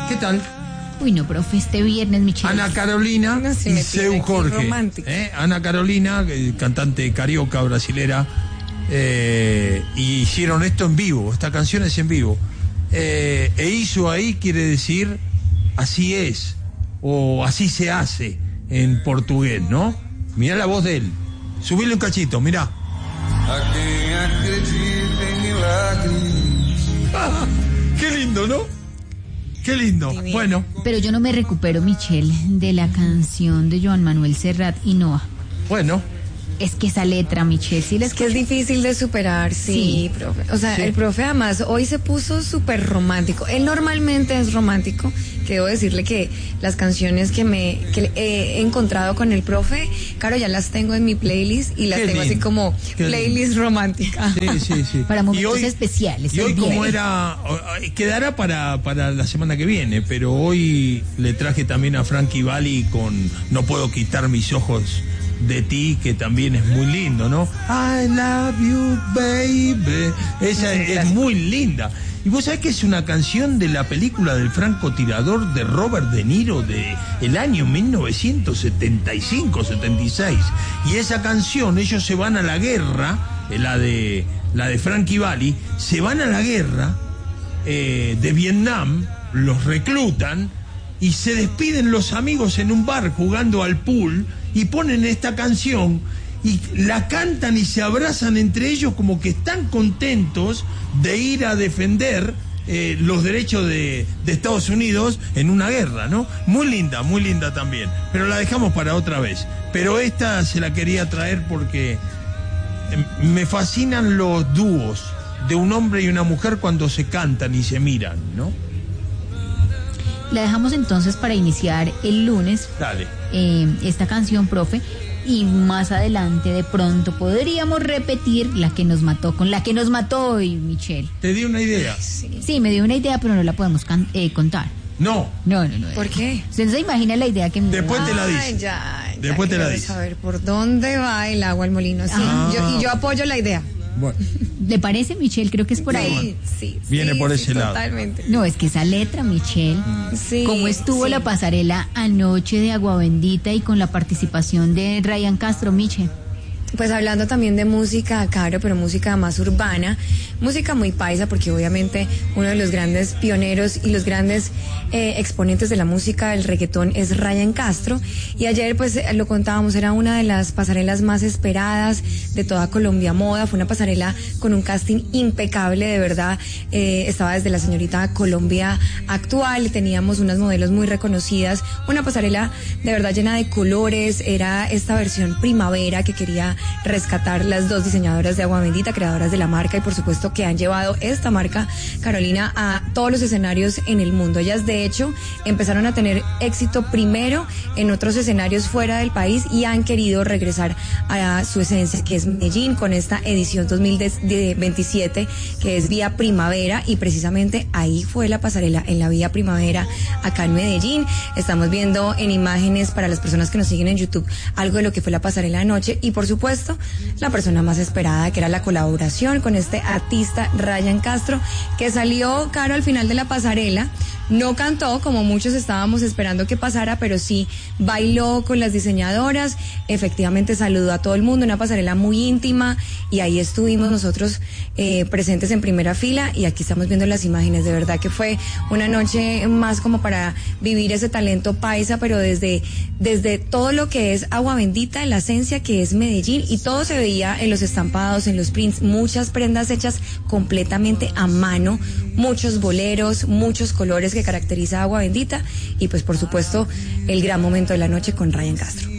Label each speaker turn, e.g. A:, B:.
A: ¿Qué tal?
B: Uy, no, profe, este viernes, Michelle.
A: Ana Carolina y Seu Jorge. Ana Carolina, cantante carioca brasilera, y hicieron esto en vivo, esta canción es en vivo. Hizo ahí quiere decir así es, o así se hace en portugués, ¿no? Mirá la voz de él. Subile un cachito, mirá.
C: A quien acredita en milagres.
A: Qué lindo, ¿no? Qué lindo. Bueno.
B: Pero yo no me recupero, Michelle, de la canción de Joan Manuel Serrat y Noa.
A: Bueno.
B: Es que esa letra, Michelle, sí
D: es que es difícil de superar, sí, profe. O sea, sí. El profe además hoy se puso súper romántico. Él normalmente es romántico, que debo decirle que las canciones que he encontrado con el profe, claro, ya las tengo en mi playlist y las tengo así como playlist romántica.
A: Sí.
B: Para momentos especiales.
A: Y hoy como era, quedará para la semana que viene, pero hoy le traje también a Frankie Valli con No puedo quitar mis ojos de ti, que también es muy lindo, ¿no? I love you, baby. Esa es muy linda. Y vos sabés que es una canción de la película del francotirador de Robert De Niro de el año 1975-76. Y esa canción, ellos se van a la guerra, la de Frankie Valli, se van a la guerra de Vietnam, los reclutan y se despiden los amigos en un bar jugando al pool y ponen esta canción y la cantan y se abrazan entre ellos como que están contentos de ir a defender los derechos de Estados Unidos en una guerra, ¿no? Muy linda también, pero la dejamos para otra vez. Pero esta se la quería traer porque me fascinan los dúos de un hombre y una mujer cuando se cantan y se miran, ¿no?
B: La dejamos entonces para iniciar el lunes.
A: Dale.
B: Esta canción, profe, y más adelante de pronto podríamos repetir la que nos mató, con la que nos mató hoy, Michelle.
A: ¿Te di una idea?
B: Sí, me dio una idea, pero no la podemos contar.
A: No.
B: ¿Por qué? Usted se imagina la idea que me
A: Después te la dice. Después te la dice.
D: A ver por dónde va el agua al molino. Sí. Yo apoyo la idea.
A: Bueno.
B: ¿Le parece, Michelle? Creo que es por ahí.
D: Sí.
A: Viene por ese lado.
D: Totalmente.
B: No, es que esa letra, Michelle.
D: Sí.
B: ¿Cómo estuvo la pasarela anoche de Agua Bendita y con la participación de Ryan Castro, Michelle?
D: Pues hablando también de música, Caro, pero música más urbana, música muy paisa, porque obviamente uno de los grandes pioneros y los grandes exponentes de la música del reggaetón es Ryan Castro, y ayer pues lo contábamos, era una de las pasarelas más esperadas de toda Colombia Moda, fue una pasarela con un casting impecable, de verdad, estaba desde la señorita Colombia actual, teníamos unas modelos muy reconocidas, una pasarela de verdad llena de colores, era esta versión primavera que quería rescatar las dos diseñadoras de Agua Bendita, creadoras de la marca, y por supuesto que han llevado esta marca, Carolina, a todos los escenarios en el mundo. Ellas de hecho empezaron a tener éxito primero en otros escenarios fuera del país y han querido regresar a su esencia, que es Medellín, con esta edición 2027 que es Vía Primavera, y precisamente ahí fue la pasarela, en la Vía Primavera acá en Medellín. Estamos viendo en imágenes para las personas que nos siguen en YouTube algo de lo que fue la pasarela anoche, y por supuesto la persona más esperada, que era la colaboración con este artista Ryan Castro, que salió, Caro, al final de la pasarela. No cantó como muchos estábamos esperando que pasara, pero sí bailó con las diseñadoras, efectivamente saludó a todo el mundo, una pasarela muy íntima, y ahí estuvimos nosotros presentes en primera fila, y aquí estamos viendo las imágenes. De verdad que fue una noche más como para vivir ese talento paisa, pero desde todo lo que es Agua Bendita, la esencia que es Medellín, y todo se veía en los estampados, en los prints, muchas prendas hechas completamente a mano, muchos boleros, muchos colores que caracteriza Agua Bendita, y pues por supuesto el gran momento de la noche con Ryan Castro.